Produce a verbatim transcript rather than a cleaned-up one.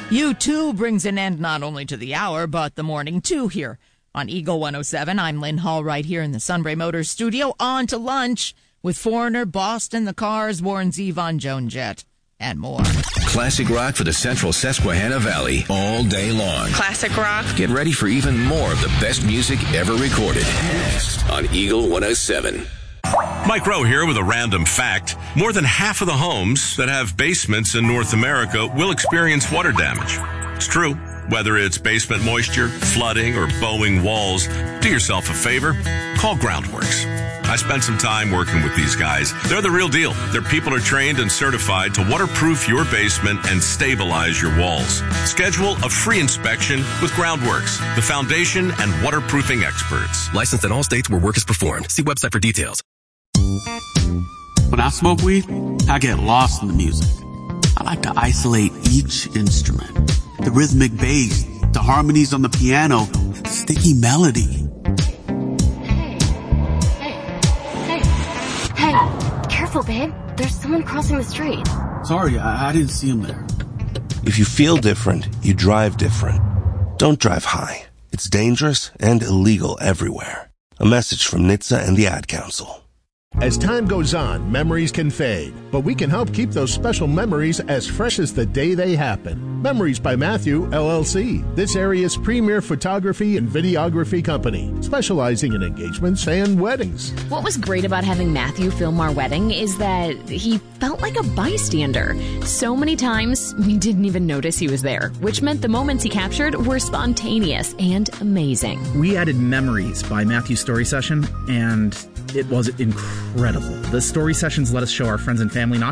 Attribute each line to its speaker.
Speaker 1: U two brings an end not only to the hour, but the morning too here on Eagle one oh seven. I'm Lynn Hall right here in the Sunbury Motors studio. On to lunch with Foreigner, Boston, The Cars, Warren Zevon, Joan Jett, and more.
Speaker 2: Classic rock for the central Susquehanna Valley all day long.
Speaker 3: Classic rock.
Speaker 2: Get ready for even more of the best music ever recorded. Next on Eagle one oh seven.
Speaker 4: Mike Rowe here with a random fact. More than half of the homes that have basements in North America will experience water damage. It's true. Whether it's basement moisture, flooding, or bowing walls, do yourself a favor. Call Groundworks. I spent some time working with these guys. They're the real deal. Their people are trained and certified to waterproof your basement and stabilize your walls. Schedule a free inspection with Groundworks, the foundation and waterproofing experts.
Speaker 5: Licensed in all states where work is performed. See website for details.
Speaker 6: When I smoke weed, I get lost in the music. I like to isolate each instrument. The rhythmic bass, the harmonies on the piano, the sticky melody.
Speaker 7: Hey, careful, babe. There's someone crossing the street.
Speaker 6: Sorry, I, I didn't see him there.
Speaker 8: If you feel different, you drive different. Don't drive high. It's dangerous and illegal everywhere. A message from N H T S A and the Ad Council.
Speaker 9: As time goes on, memories can fade, but we can help keep those special memories as fresh as the day they happen. Memories by Matthew, L L C, this area's premier photography and videography company, specializing in engagements and weddings.
Speaker 10: What was great about having Matthew film our wedding is that he felt like a bystander. So many times, we didn't even notice he was there, which meant the moments he captured were spontaneous and amazing.
Speaker 11: We added Memories by Matthew's story session, and it was incredible. The story sessions let us show our friends and family not